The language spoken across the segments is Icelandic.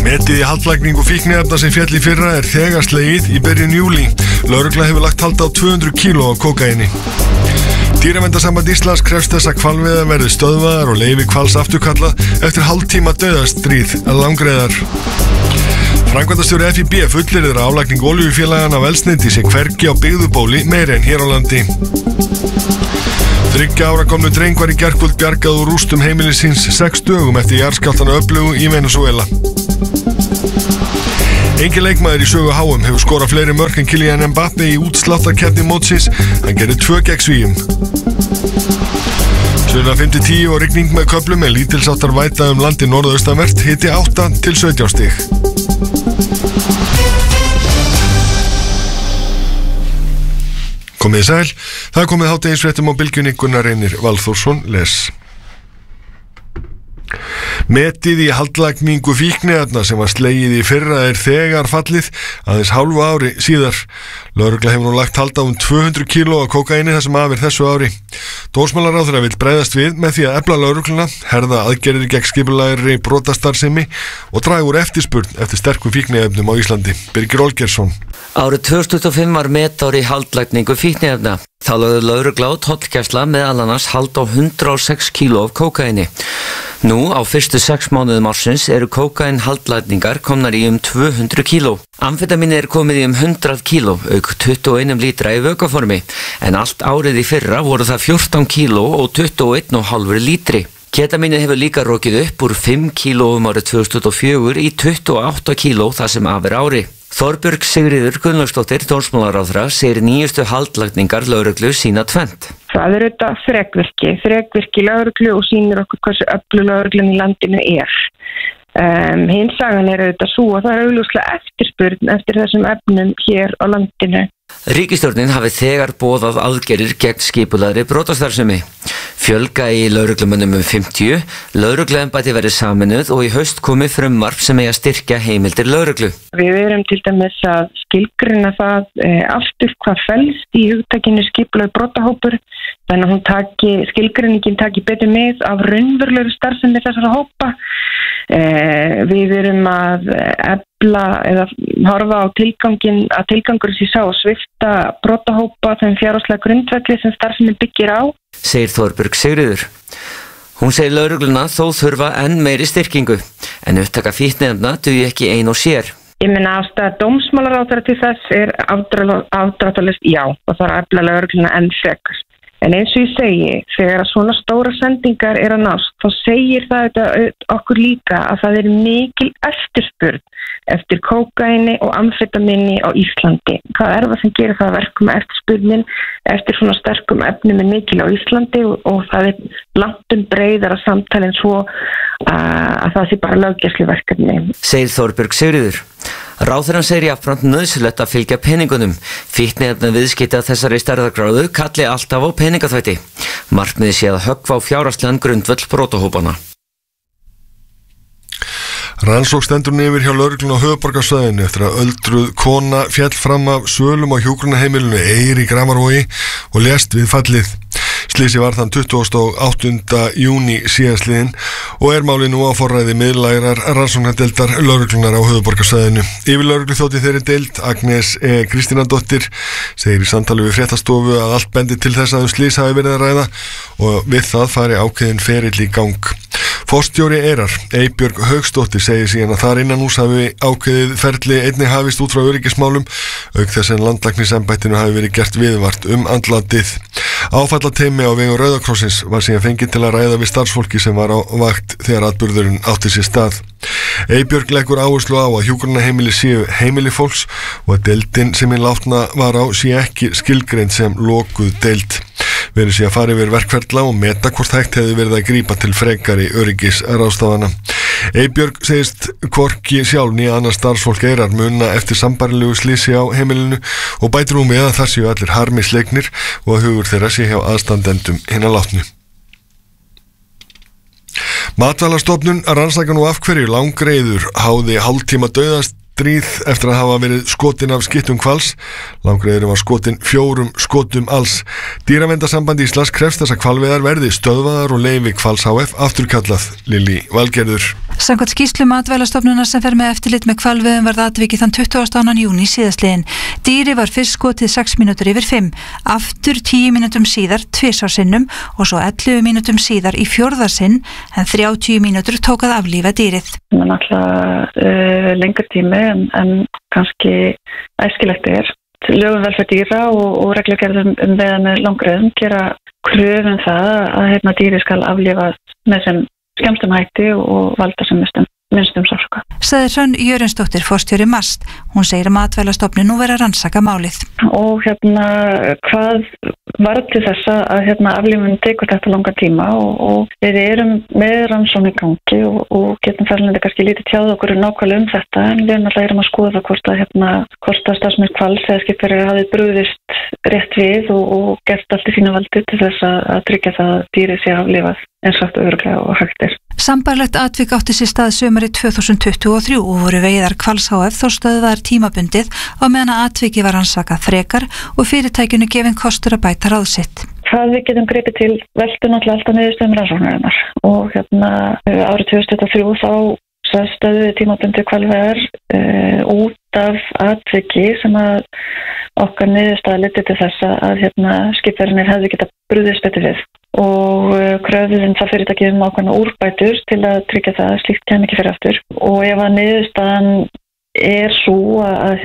Metið í haldlagningu fíkniefna sem féll í fyrra er þegar slegið í byrjun júlí. Lögregla hefur lagt hald á 200 kíló af kókaíni. Dýraverndarsamband Íslands krefst þess að hvalveiðar verði stöðvaðar og leyfi hvals afturkallað eftir hálftíma dauðastríð langreiðar. Framkvæmdastjóri FIB fullyrðir að álagning olíufélaganna af eldsneyti sé hvergi á byggðubóli meiri en hér á landi. 3 ára komnu dreng var í gærkvöld bjargað úr rústum heimilis síns 6 dögum eftir jarðskjálftana öflugu í Venesúela. Engin leikmaður í sögu HM hefur skorað fleiri mörk en Kylian Mbappé í útsláttarkeppni mótsins. Hann gerði 2 gegn Svíum. Sunna 5-10 og rigning með köflum með lítilsáttar væta landið norðaustanvert, hiti 8 til 17 stig. Komið sæl, það er komið hádegisfréttum á bylgjunni. Gunnar Reynir Valþórsson les. Metið í haldlagningu fíkniefna sem var slegið í fyrra er þegar fallið aðeins hálfu ári síðar. Lögregla hefur nú lagt hald á 200 kíló af kókaíni það sem af er þessu ári. Dómsmálaráðherra vill bregðast við með því að efla lögregluna, herða aðgerðir gegn skipulagðri brotastarfsemi og draga úr eftirspurn eftir sterkum fíkniefnum á Íslandi. Birgir Olgeirsson. Árið 2025 var metár í haldlagningu fíkniefna. Þá lögðu lögregla og tollgæsla meðal annars hald á 106 kíló af kókaíni. Nú, á fyrstu 6 mánuðum ársins eru kókaín haldlagningar komnar í 200 kíló. Amfetamín er komið í 100 kíló, auk 21 lítra í vökvaformi, en allt árið í fyrra voru það 14 kíló og 21,5 lítri. Ketamínið hefur líka rokið upp úr 5 kílóum árið 2004 í 28 kíló það sem af er ári. Þorbjörg Sigríður Gunnlaugsdóttir, dómsmálaráðherra, segir nýjustu haldlagningar lögreglu sína tvennt. Það er auðvitað þrekvirki lögreglu og sýnir okkur hversu öflug lögreglan í landinu er. Hins sagan er auðvitað svo að það er augljóslega eftirspurn eftir þessum efnum hér á landinu. Ríkisstjórnin hafi þegar boðað aðgerðir gegn skipulagðri brotastarfsemi. Fjölga í lögreglumönnum 50, lögregluembætti verið saminuð og í haust komi frumvarp sem eigi að styrkja heimildir lögreglu. Við erum til dæmis að skilgreina það aftur hvað felst í hugtakinu skipulagður brotahópur, þannig að skilgreiningin taki betur með af raunverulegri starfsemi þessara hópa. Við erum að efla eða horfa á tilgangur sem sá að svipta brotahópa þeim fjárhagslega grundvelli sem starfsemin byggir á. Segir Þorbjörg Sigríður. Hún segir lögregluna þó þurfa enn meiri styrkingu, en upptaka fíkniefna dugi ekki ein og sér. Ég meina afstæða dómsmálaráðherra til þess er afdráttarlaust já, og það er að efla lögregluna enn frekar. En eins og ég segi, þegar að svona stóra sendingar er að nást, þá segir það okkur líka að það er mikil eftirspurn eftir kókaíni og amfetamíni á Íslandi. Hvað er það sem gerir það verkum að eftirspurnin eftir svona sterkum efnum er mikil á Íslandi og það er langt breiðara samtalin svo að það sé bara löggæsluverkefni. Segir Þorbjörg Sigríður. Ráðherrann segir jafnframt nauðsynlegt að fylgja peningunum. Fíkniefna viðskipti að þessari stærðargráðu kalli alltaf á peningaþvætti. Markmiðið sé að höggva á fjárhagslegan grundvöll brotahópana. Rannsókn stendur yfir hjá lögreglunni á höfuðborgarsvæðinu eftir að öldruð kona féll fram af svölum á hjúkrunarheimilinu Eyri í Grafarvogi og lést við fallið. Slysið var þann 28. júní síðastliðinn og er málið nú á forræði miðlægrar rannsóknardeildar lögreglunar á höfuðborgarsvæðinu. Yfirlögregluþjóti þeirri deild, Agnes Kristínadóttir, segir í samtali við fréttastofu að allt bendi til þess að slys hafi verið að ræða og við það fari ákveðin ferill í gang. Forstjóri Eyrar, Eybjörg Hauksdóttir, segir síðan að þar innan hús hafi ákveðið ferli einnig hafist út frá öryggismálum, auk þess en landlæknisembættinu hafi verið gert viðvart andlatið. Áfallateymi á vegum Rauða krossins var síðan fengið til að ræða við starfsfólki sem var á vakt þegar atburðurinn átti sér stað. Eybjörg leggur áherslu á að hjúkrunarheimili séu heimili fólks og að deildin sem hinn látna var á sé ekki skilgreind sem lokuð deild. Verið sé að fara yfir verkferla og meta hvort hægt hefði verið að grípa til frekari öryggisráðstafana. Eybjörg segist hvorki sjálf né annars starfsfólk Eyrar muna eftir sambarilegu slysi á heimilinu og bætir hún við að það séu allir harmisleiknir og að hugur þeirra sé hjá aðstandendum hinna látnu. Matvælastofnun rannsaka nú af hverju langreiður háði hálftíma stríð eftir að hafa verið skotin af skyttum hvals. Langreyðurinn var skotin 4 skotum alls. Dýraverndarsamband Íslands krefst þess að hvalveiðar verði stöðvaðar og leyfi Hvals HF afturkallað. Lillý Valgerður. Samkvæmt skýrslu Matvælastofnunar sem fer með eftirlit með hvalveiðum varð atvikið þann 22. júní síðastliðinn. Dýri var fyrst skotið 6 mínútur yfir 5, aftur 10 mínútum síðar 2 sinnum og svo 11 mínútum síðar í 4. sinn, en 30 mínútur tók að aflífa dýrið. Það er náttúrulega lengur tími en kannski æskilegt er. Lögum velferð dýra og reglugerðum veiðar með langreyðum gera kröfum það að dýri skal aflífa með sem skemmstum hætti og valda sem minnstum sársauka. Sagði Hrönn Jörundsdóttir, forstjóri MAST. Hún segir að Matvælastofnun nú vera að rannsaka málið. Og hvað varð til þess að aflífun tekur þetta langa tíma og við erum með rannsókn í gangi og getum færlega kannski lítið tjáð okkur nákvæmlega þetta, en við erum að skoða hvort að starfsmenn Hvals eða skipverjar hafi brugðist rétt við og gert allt í sínu valdi til þess að tryggja það að dýrið sé aflífað eins og örugglega og hægt er. Sambærilegt atvik átti sér stað sumarið 2023 og voru veiðar Hvals HF þó stöðvaðar tímabundið á meðan að atviki var rannsakað frekar og fyrirtækinu gefinn kostur að bæta ráð sitt. Hvað við getum gripið til veltu náttúrulega alltaf niðurstöðum rannsóknarinnar og árið 2023 þá stöðuðu tímabundið hvalveiðar út af atviki sem að okkar niðurstaða leiddi til þess að skipverjarnir hefðu getað brugðist betur við. Og kröfuðum það fyrirtækið ákveðna úrbætur til að tryggja það að slíkt kæmi ekki fyrir aftur. Og ef að niðurstaðan er svo að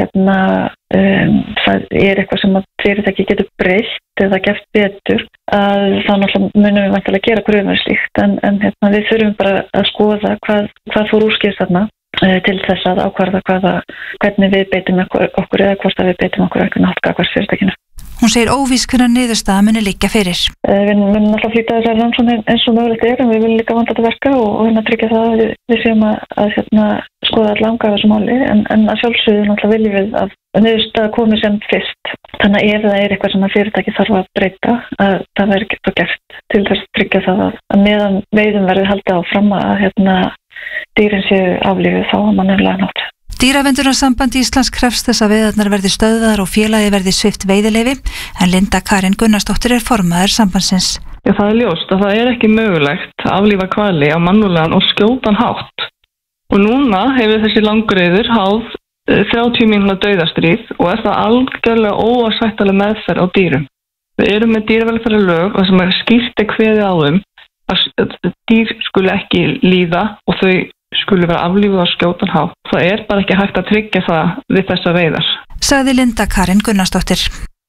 það er eitthvað sem að fyrirtækið getur breytt eða gert betur, að þá náttúrulega munum við væntanlega gera kröfum slíkt, en við þurfum bara að skoða hvað fór úrskýrst þarna til þess að ákvarða hvernig við beitum okkur eða hvort að við beitum okkur eitthvað nátt gagnvart fyrirtækinu. Hún segir óvíst hvernig niðurstaða muni liggja fyrir. Við munum alltaf flýta þessar rannsóknir eins og mögulegt er, en við viljum líka vanda þetta verka og tryggja það að við séum að skoða all langa af þessu máli, en að sjálfsögðu náttúrulega viljum við að niðurstaða komi sem fyrst. Þannig að ef það er eitthvað sem að fyrirtæki þarf að breyta, að það verður ekki gert til þess að tryggja það að meðan veiðum verður haldið áfram að dýrin séu aflífuð þá að mannulega nátt. Dýraverndarsamband Íslands krefst þess að veiðarnar verði stöðvaðar og félagið verði svipt veiðileyfi, en Linda Karin Gunnarsdóttir er formaður sambandsins. Já, það er ljóst að það er ekki mögulegt að aflífa hvali á mannúðlegan og skjótan hátt. Og núna hefur þessi langreyður háð 30 mínútna dauðastríð og er það algjörlega óásættaleg meðferð á dýrum. Við erum með dýravelferðarlög og sem er skýrt kveðið á að dýr skuli ekki líða og þau skuli vera aflífuð á skjótan hátt. Það er bara ekki hægt að tryggja það við þessa veiðar. Sagði Linda Karin Gunnarsdóttir.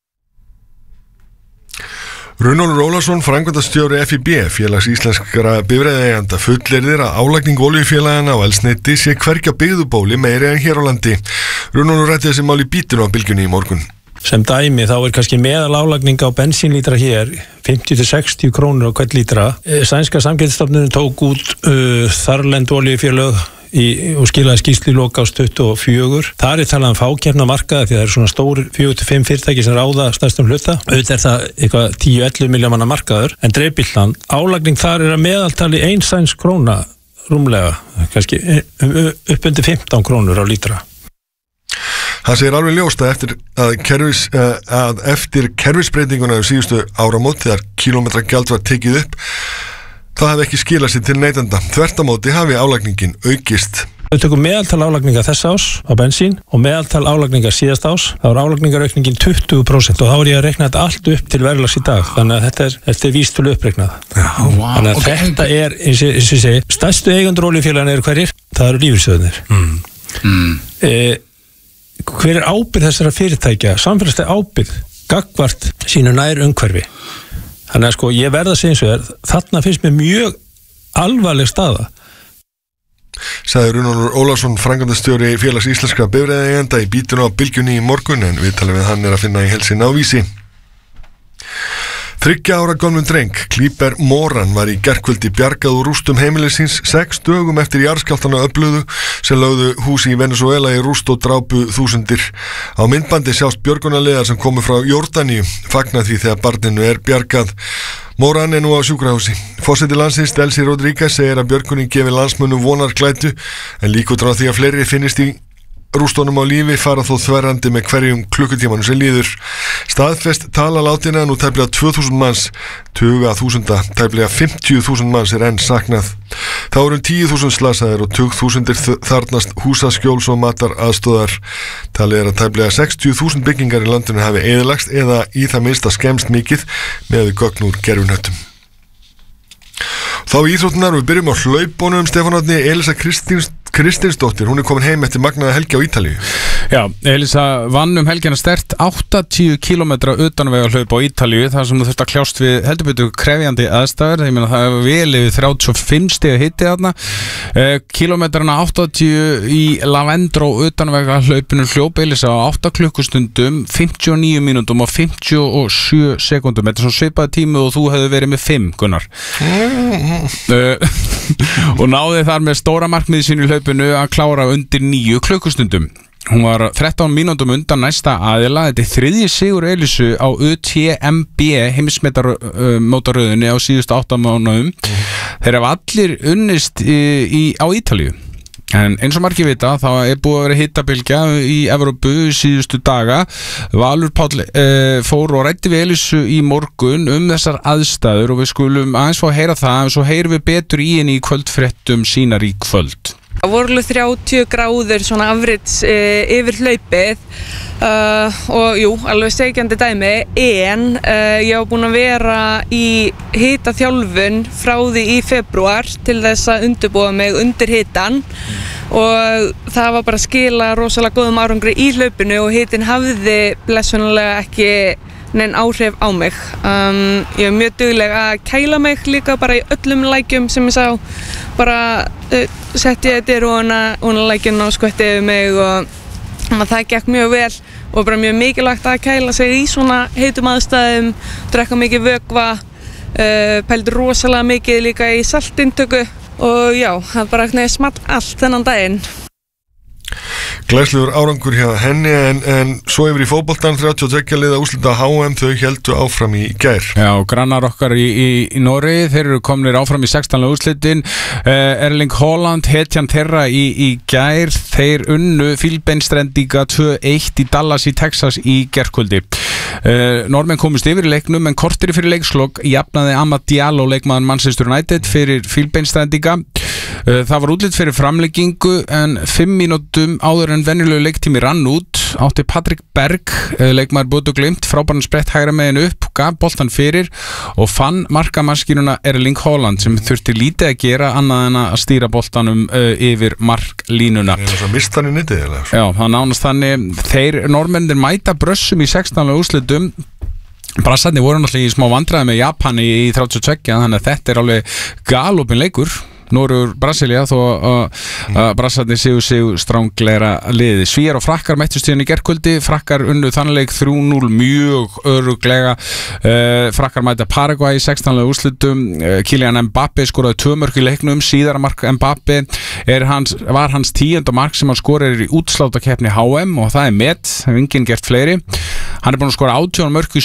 Runólfur Ólafsson, framkvæmdastjóri FIB, félags íslenskra bifreiðaeigenda, fullyrðir að álagning olíufélagana á eldsneyti sé hvergi á byggðubóli meiri en hér á landi. Runólfur ræddi þessi mál í Bítinu á Bylgjunni í morgun. Sem dæmi þá er kannski meðal álagning á bensínlítra hér 50-60 krónur á hvern lítra. Sænska samkeppnisstofnunin tók út þarlend olíufélög og skilaði skýrslu í lok árs 24. Þar er talað fákeppna markaða því það eru svona stór 4-5 fyrirtæki sem ráða stærstum hluta. Auðvitað er það eitthvað 10-11 milljón manna markaður, en dreifbýlland álagning þar er að meðaltali 1 sænsk króna rúmlega, kannski upp undir 15 krónur á lítra. Hann segir alveg ljóst að eftir kerfisbreytinguna í síðustu áramót þegar kílómetragjald var tekið upp, það hefði ekki skilað sér til neytenda. Þvert á móti hafi álagningin aukist. Við tökum meðaltal álagninga þessa ás á bensín og meðaltal álagninga síðast ás. Það var álagningarraukningin 20% og þá er ég að rekna þetta allt upp til verðlags í dag. Þannig að þetta er vísitölu uppreiknað. Þannig að þetta er, eins og ég segi, stærstu eigendur olíufélagana eru hverjir? Það eru lífeyrissjóðirnir. Hver er ábyrgð þessara fyrirtækja? Samfélagsleg ábyrgð gagnvart sínu nær umhverfi. Þannig að ég verð að segja eins og þarna finnst mér mjög alvarleg staða. Sagði Runólfur Ólafsson, framkvæmdastjóri félags íslenskra bifreiðaeigenda í Bítinu á Bylgjunni í morgun, en viðtalið við hann er að finna í heild á Vísi. 3 ára gömlum dreng, Klíber Moran, var í gærkvöldi bjargað úr rústum heimilisins 6 dögum eftir jarðskjálftana öflugu sem lögðu húsi í Venezuela í rúst og drápu þúsundir. Á myndbandi sjást björgunarliðar sem komu frá Jórdaníu fagna því þegar barninu er bjargað. Moran er nú á sjúkrahúsi. Forseti landsins Delcy Rodríguez segir að björgunin gefi landsmönnum vonarglætu, en líkur á því að fleiri finnist í rústónum á lífi fara þó þverrandi með hverjum klukkutímanum sem líður. Staðfest tala látinna nú tæplega 2000 manns, tuga þúsunda, tæplega 50.000 manns enn saknað. Þá eru 10.000 slasaðir og tugþúsundir þarnast húsaskjóls og matar aðstóðar. Talið að tæplega 60.000 byggingar í landinu hafi eyðilagst eða í það minnsta skemmst mikið með gögn úr gerfunhöttum. Þá í íþróttunar, við byrjum á hlaupunum. Stefán Árni, Elísa Kristinsdóttir, hún komin heim eftir magnaða helgi á Ítalíu. Já, Elísa vann helgina sterkt 80 km utanvega hlaup á Ítalíu, þar sem þú þurft að kljást við heldur betur krefjandi aðstæður. Ég meina það er vel yfir 35 stiga hitti þarna. Kilometrana 80 í Lavendro utanvega hlaupinu hljóp Elísa á 8 klukkustundum, 59 mínútum og 57 sekundum. Þetta er svo svipaði tími og þú hefði verið með 5, Gunnar. Og náði þar með stóra markmiði sínu hlaupinu að klára undir 9 klukkustundum. Hún var 13 mínútum undan næsta aðila. Þetta er þriðji sigur Elísu á UTMB heimsmetamótaröðinni á síðustu 8 mánuðum. Þeir hafa allir unnist á Ítalíu. En eins og margir vita, þá er búið að vera hitabylgja í Evrópu síðustu daga. Valur Páll fór og ræddi við Elísu í morgun þessar aðstæður og við skulum aðeins fá að heyra það, en svo heyrum við betur í henni í kvöldfréttum sínar í kvöld. Það voru 30 gráður svona afrits yfir hlaupið og jú, alveg steikjandi dæmi, en ég var búin að vera í hitaþjálfun frá því í febrúar til þess að undirbúa mig undir hitan og það var bara að skila rosalega góðum árangri í hlaupinu og hitin hafði blessunarlega ekki neinn áhrif á mig. Ég er mjög dugleg að kæla mig líka bara í öllum lækjum sem ég sá. Bara setti ég þetta í róna lækjun og skvetti yfir mig og það gekk mjög vel og bara mjög mikilvægt að kæla sig í svona heitum aðstæðum, drekka mikið vökva, pældi rosalega mikið líka í saltintöku og já, það bara small allt þennan daginn. Glæslegur árangur hjá henni en svo yfir í fótboltan 32 liða úrslita HM, þau héldu áfram í gær. Já, grannar okkar í Noregi, þeir eru komnir áfram í 16. úrslitin. Erling Haaland, hetjan þeirra í gær, þeir unnu Fílbeinstrendinga 2-1 í Dallas í Texas í gærkvöldi. Normenn komust yfir í leiknum en korteri fyrir leikslok jafnaði Amad Diallo leikmaður Manchester United fyrir Fílbeinstrendinga. Það var útlit fyrir framleggingu en 5 mínútum áður en venjulegu leiktími rann út átti Patrik Berg, leikmaður Bodo Glimt, frábæran sprett hægra megin upp, gaf boltan fyrir og fann markamaskínuna Erling Haaland sem þurfti lítið að gera annað en að stýra boltanum yfir marklínuna. Það mist hann í nýttið eða? Já, það nánast þannig. Þeir normennir mæta Brössum í 16. úrslitum. Brassarnir voru náttúrulega í smá vandræði með Japani í 32, þannig að þetta er alveg galopin leikur. Noregur, Brasilia, þó að brassarnir séu strángleira liði. Svíjar og frakkar mættust í gærkvöldi. Frakkar unnu þannleik 3-0 mjög öruglega. Frakkar mæta Paraguay í 16. úrslitum. Kylian Mbappé skoraði 2 mörk í leiknum. Síðara mark Mbappé var hans 10. mark sem hann skoraði í útsláttakeppni HM og það er met, hefur enginn gert fleiri. Hann er búin að skora 18 mörk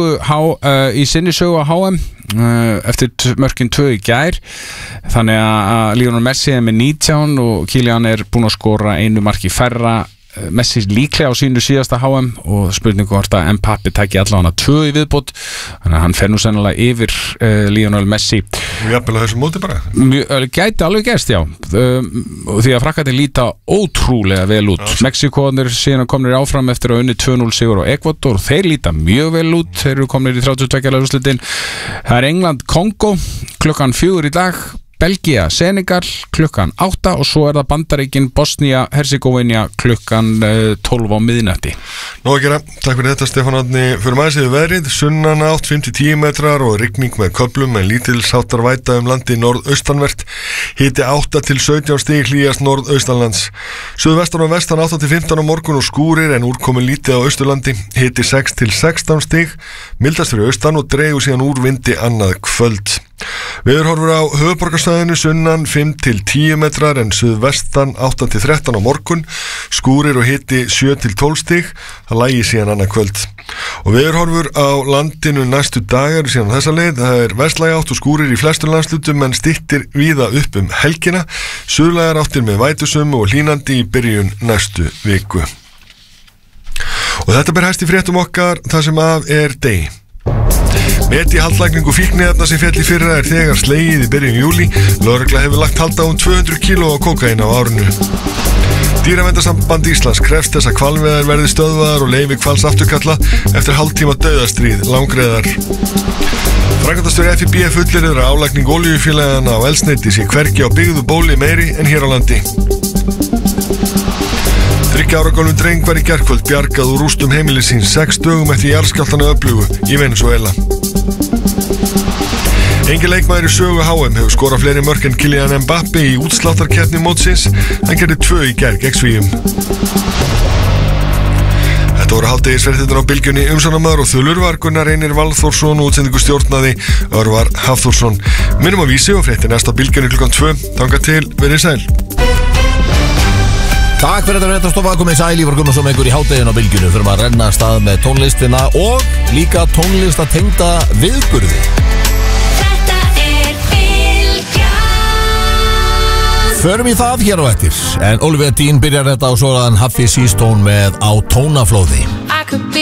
í sinni sögu á HM eftir mörkin 2 í gær, þannig að Lionel Messi er með 19 og Kylian er búin að skora 1 marki færra. Messi líklega á sínu síðasta HM og spurningu hvort að Mbappé tæki allavega 2 í viðbót, þannig að hann fer nú sennilega yfir Lionel Messi. Og jafnvel að þessu móti bara? Gæti alveg gerst, já, því að frakkarnir líta ótrúlega vel út. Mexíkóðnir síðan komnir áfram eftir að unni 2-0 sigur á Ekvador, þeir líta mjög vel út, þeir eru komnir í 32. úrslitin. Það er England-Kongo klukkan 4 í dag, Belgia, Senegal klukkan 8 og svo er það Bandaríkin, Bosnia, Herzegovina klukkan 12 á miðnætti. Nó að gera, takk fyrir þetta Stefán Árni. Fyrir maður séu veðrið, sunnan átt 5-10 metrar og rigning með köflum en lítils-háttar væta landi norðaustanvert. Hiti 8 til 17 stig hlýjast norðaustanlands. Suðvestan og vestan 8 til 15 á morgun og skúrir en úrkomin lítið á austurlandi. Hiti 6 til 16 stig, mildast fyrir austan og dregur síðan úr vindi annað kvöld. Veðurhorfur á höfuðborgarsvæðinu sunnan 5-10 metrar en suðvestan 8-13 á morgun, skúrir og hiti 7-12 stig, það lægi síðan annað kvöld. Og veðurhorfur á landinu næstu dagar síðan þessa leið, það vestlæga átt og skúrir í flestum landslutum en styttir víða upp helgina, suðlægar áttir með vætusömu og hlínandi í byrjun næstu viku. Og þetta ber hæst í fréttum okkar það sem af degi. Met í haldlagningu fíkniefna sem féll í fyrra þegar slegið í byrjun júlí. Lögregla hefur lagt hald á 200 kíló af kókaín á árinu. Dýraverndarsamband Íslands krefst þess að hvalveiðar verði stöðvaðar og leyfi hvals afturkalla eftir hálftíma dauðastríð langreyðar. Framkvæmdastjóri FIB fullyrir að álagning olíufélagana á eldsneyti sé hvergi á byggðu bóli meiri en hér á landi. 3 ára gömlum dreng var í gærkvöld bjargað úr rústum heimilis síns 6 dögum eftir jarðskjálftana öflugu í Venezuela. Engin leikmaður í sögu HM hefur skorað fleiri mörk en Kylian Mbappé í útsláttarkeppni mótsins. Hann gerði 2 í gær gegn Svíum. Þetta voru hálfdegisfréttirnar á Bylgjunni. Umsjónarmaður og þulur var Gunnar Reynir Valþórsson og útsendingu stjórnaði Örvar Hafþórsson. Minnum á vísi og fréttir næst á Bylgjunni klukkan 2. Þangað til, verið sæl. Takk fyrir þetta fréttastofa, komið sæl, Ívar Gunnarsson með ykkur í hádeginu á Bylgjunni. Fyrir að renna af stað með tónlistina og líka tónlistatengda viðburði. Þetta Bylgjan. Förum í það hér á eftir. En Olivia Dean byrjar þetta og svo er hann Haffi Seastone með Á tónaflóði.